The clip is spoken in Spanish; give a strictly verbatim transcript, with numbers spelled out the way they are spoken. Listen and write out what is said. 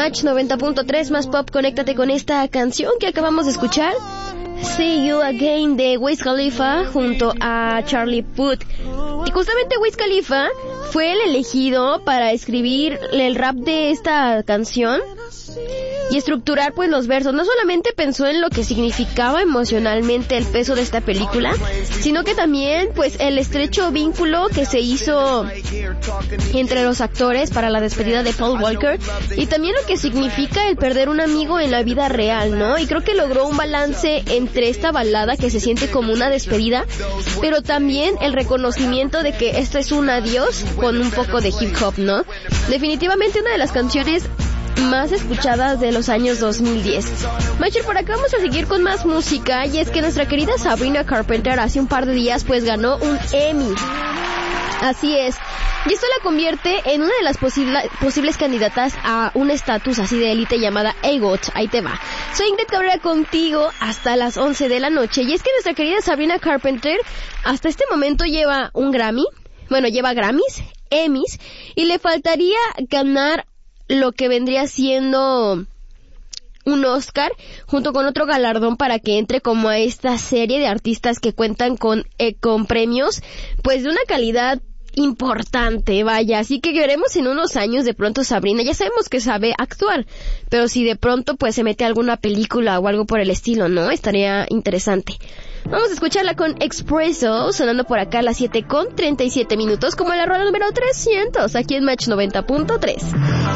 Match noventa punto tres, más pop. Conéctate con esta canción que acabamos de escuchar, See You Again, de Wiz Khalifa junto a Charlie Puth. Y justamente Wiz Khalifa fue el elegido para escribir el rap de esta canción y estructurar pues los versos. No solamente pensó en lo que significaba emocionalmente el peso de esta película, sino que también pues el estrecho vínculo que se hizo entre los actores para la despedida de Paul Walker, y también lo que significa el perder un amigo en la vida real, ¿no? Y creo que logró un balance entre esta balada que se siente como una despedida, pero también el reconocimiento de que esto es un adiós con un poco de hip hop, ¿no? Definitivamente una de las canciones más escuchadas de los años dos mil diez. Macher, por acá vamos a seguir con más música, y es que nuestra querida Sabrina Carpenter hace un par de días pues ganó un Emmy. Así es. Y esto la convierte en una de las posible, posibles candidatas a un estatus así de élite llamada EGOT. Ahí te va. Soy Ingrid Cabrera contigo hasta las once de la noche. Y es que nuestra querida Sabrina Carpenter hasta este momento lleva un Grammy. Bueno, lleva Grammys, Emmys, y le faltaría ganar lo que vendría siendo un Oscar junto con otro galardón para que entre como a esta serie de artistas que cuentan con, eh, con premios pues de una calidad importante, vaya. Así que veremos en unos años de pronto Sabrina, ya sabemos que sabe actuar, pero si de pronto pues se mete a alguna película o algo por el estilo, ¿no? Estaría interesante. Vamos a escucharla con Expresso, sonando por acá a las siete con treinta y siete minutos, como la rueda número trescientos, aquí en Match noventa punto tres.